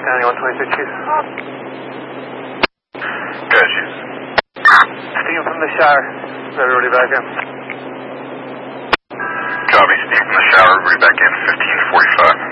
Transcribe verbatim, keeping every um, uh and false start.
County one twenty-two, Chief. Good, Chief. Steve from the shower. Everybody back in. Copy, Steve from the shower. Everybody back in, fifteen forty-five.